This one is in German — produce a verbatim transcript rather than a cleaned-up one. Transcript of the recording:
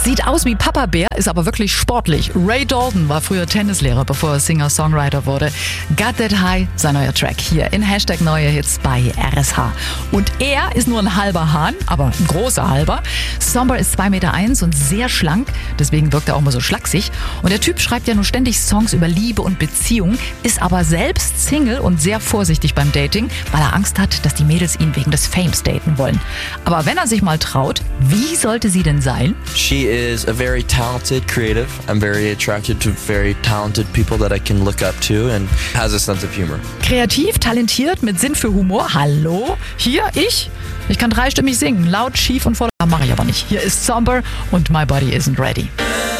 Sieht aus wie Papa Bär, ist aber wirklich sportlich. Ray Dalton war früher Tennislehrer, bevor er Singer-Songwriter wurde. Got That High, sein neuer Track hier in Hashtag Neue Hits bei R S H. Und er ist nur ein halber Hahn, aber ein großer halber. Somber ist zwei Meter eins und sehr schlank, deswegen wirkt er auch immer so schlaksig. Und der Typ schreibt ja nur ständig Songs über Liebe und Beziehung, ist aber selbst Single und sehr vorsichtig beim Dating, weil er Angst hat, dass die Mädels ihn wegen des Fames daten wollen. Aber wenn er sich mal traut, wie sollte sie denn sein? She is a very talented creative. I'm very attracted to very talented people that I can look up to and has a sense of humor. Kreativ, talentiert, mit Sinn für Humor. Hallo? Hier, ich? Ich kann dreistimmig singen. Laut, schief und voller. Mache ich aber nicht. Hier ist Somber und My Body Isn't Ready.